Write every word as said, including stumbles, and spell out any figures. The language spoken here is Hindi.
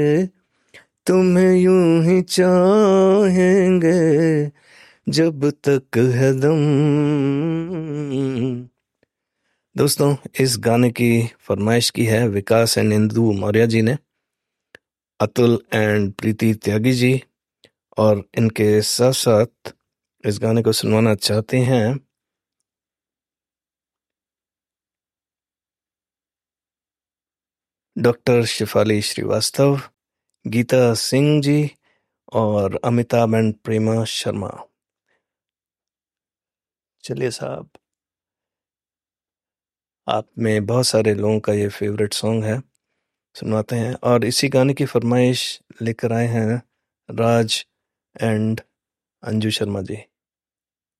तुम्हें यूं ही चाहेंगे जब तक है दम। दोस्तों, इस गाने की फरमाइश की है विकास एंड इंदु मौर्य जी ने, अतुल एंड प्रीति त्यागी जी, और इनके साथ साथ इस गाने को सुनवाना चाहते हैं डॉक्टर शिफाली श्रीवास्तव, गीता सिंह जी और अमिताभ एंड प्रेमा शर्मा। चलिए साहब, आप में बहुत सारे लोगों का ये फेवरेट सॉन्ग है, सुनवाते हैं। और इसी गाने की फरमाइश लेकर आए हैं राज एंड अंजू शर्मा जी।